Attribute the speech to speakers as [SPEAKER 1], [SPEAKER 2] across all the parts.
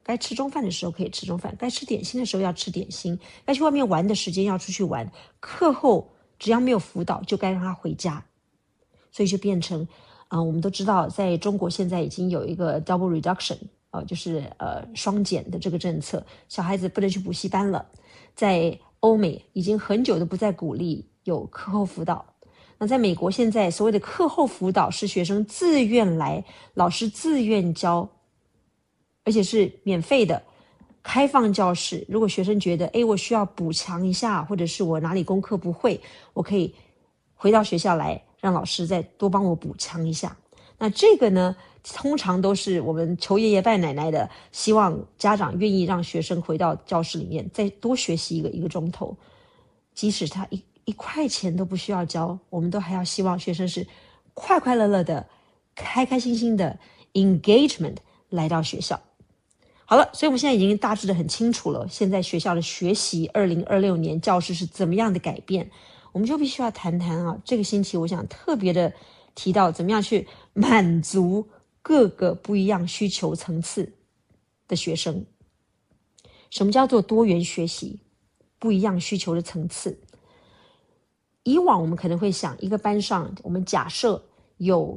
[SPEAKER 1] 该吃中饭的时候可以吃中饭，该吃点心的时候要吃点心，该去外面玩的时间要出去玩，课后只要没有辅导就该让他回家。所以就变成我们都知道在中国现在已经有一个 double reduction就是双减的这个政策，小孩子不能去补习班了。在欧美已经很久都不再鼓励有课后辅导。那在美国现在所谓的课后辅导是学生自愿来，老师自愿教，而且是免费的，开放教室。如果学生觉得我需要补强一下，或者是我哪里功课不会，我可以回到学校来，让老师再多帮我补强一下。那这个呢，通常都是我们求爷爷拜奶奶的，希望家长愿意让学生回到教室里面再多学习一个钟头，即使他一块钱都不需要交，我们都还要希望学生是快快乐乐的、开开心心的 engagement 来到学校。好了，所以我们现在已经大致的很清楚了，现在学校的学习2026年教师是怎么样的改变，我们就必须要谈谈这个星期我想特别的提到怎么样去满足各个不一样需求层次的学生。什么叫做多元学习？不一样需求的层次。以往我们可能会想，一个班上我们假设有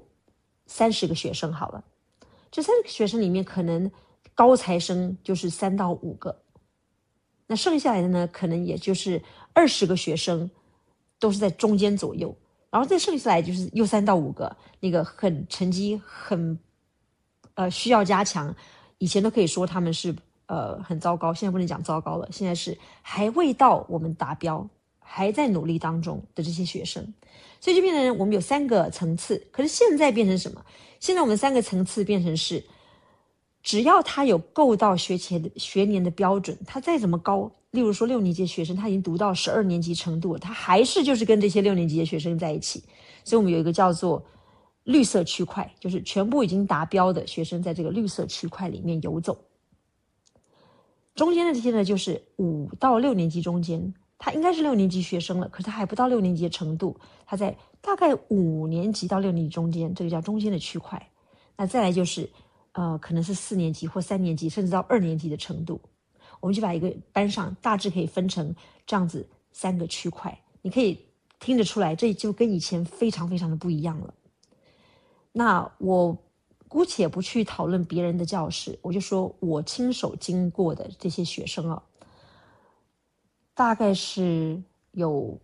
[SPEAKER 1] 30个学生好了，这30个学生里面可能高材生就是3到5个，那剩下来的呢，可能也就是20个学生都是在中间左右，然后再剩下来就是又3到5个那个成绩很需要加强，以前都可以说他们是很糟糕，现在不能讲糟糕了，现在是还未到我们达标，还在努力当中的这些学生。所以就变成我们有3个层次，可是现在变成什么？现在我们3个层次变成是，只要他有够到学年的标准，他再怎么高，例如说6年级的学生他已经读到12年级程度了，他还是就是跟这些6年级的学生在一起。所以我们有一个叫做绿色区块，就是全部已经达标的学生在这个绿色区块里面游走。中间的这些呢，就是5到6年级中间，他应该是6年级学生了，可是他还不到6年级的程度，他在大概5年级到6年级中间，这个叫中间的区块。那再来就是可能是4年级或3年级，甚至到2年级的程度。我们就把一个班上大致可以分成这样子3个区块，你可以听得出来，这就跟以前非常非常的不一样了。那我姑且不去讨论别人的教室，我就说我亲手经过的这些学生大概是有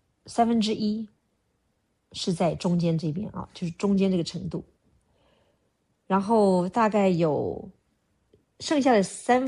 [SPEAKER 1] 1/3是在中间这边就是中间这个程度，然后大概有剩下的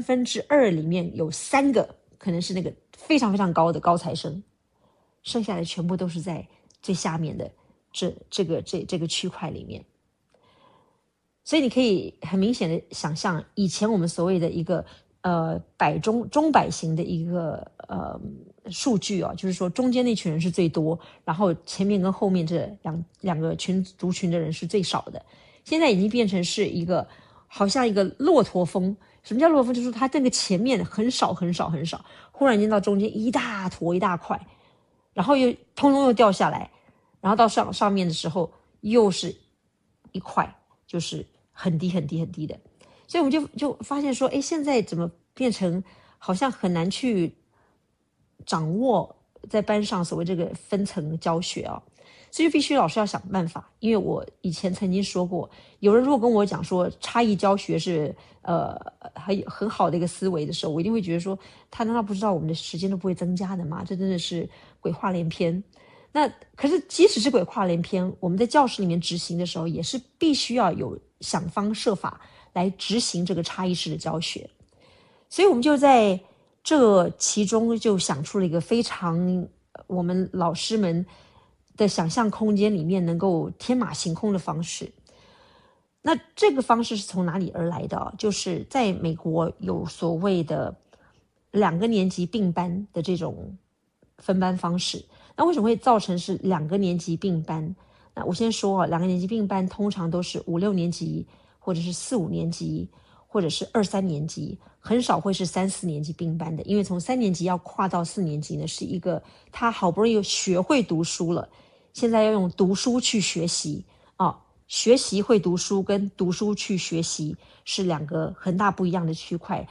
[SPEAKER 1] 2/3里面有3个可能是那个非常非常高的高材生，剩下的全部都是在最下面的这个区块里面。所以你可以很明显的想象，以前我们所谓的一个中百型的一个数据就是说中间那群人是最多，然后前面跟后面这两个族群的人是最少的。现在已经变成是一个好像一个骆驼峰。什么叫骆驼峰？就是它那个前面很少很少很少，忽然间到中间一大坨一大块，然后又通通又掉下来，然后到上面的时候又是一块，就是很低很低很低的。所以我们就发现说，现在怎么变成好像很难去掌握在班上所谓这个分层教学所以必须老师要想办法。因为我以前曾经说过，有人如果跟我讲说差异教学是很好的一个思维的时候，我一定会觉得说，他难道不知道我们的时间都不会增加的吗？这真的是鬼话连篇。那可是即使是鬼话连篇，我们在教室里面执行的时候，也是必须要有想方设法来执行这个差异式的教学。所以我们就在这其中就想出了一个非常我们老师们的想象空间里面能够天马行空的方式。那这个方式是从哪里而来的？就是在美国有所谓的2个年级并班的这种分班方式。那为什么会造成是2个年级并班？那我先说2个年级并班通常都是5、6年级，或者是4、5年级，或者是2、3年级，很少会是3、4年级并班的。因为从3年级要跨到4年级呢，是一个他好不容易学会读书了，现在要用读书去学习学习会读书跟读书去学习是2个很大不一样的区块。